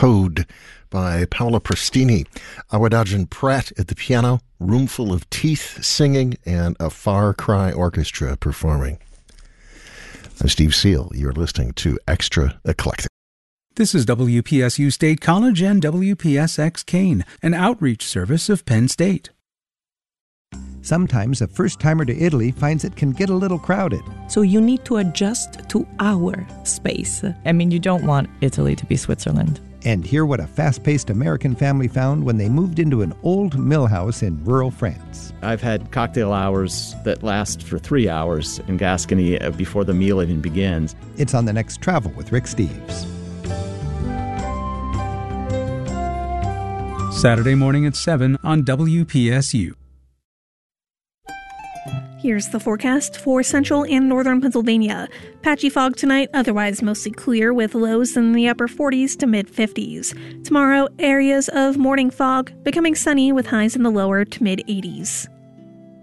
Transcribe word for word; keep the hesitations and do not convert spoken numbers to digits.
Code by Paola Prestini. Awadagin Pratt at the piano, roomful of teeth singing, and a Far Cry orchestra performing. I'm Steve Seal. You're listening to Extra Eclectic. This is W P S U State College and W P S X Kane, an outreach service of Penn State. Sometimes a first-timer to Italy finds it can get a little crowded. So you need to adjust to our space. I mean, you don't want Italy to be Switzerland. And hear what a fast-paced American family found when they moved into an old mill house in rural France. I've had cocktail hours that last for three hours in Gascony before the meal even begins. It's on the next Travel with Rick Steves. Saturday morning at seven on W P S U. Here's the forecast for central and northern Pennsylvania. Patchy fog tonight, otherwise mostly clear with lows in the upper forties to mid-fifties. Tomorrow, areas of morning fog, becoming sunny with highs in the lower to mid-eighties.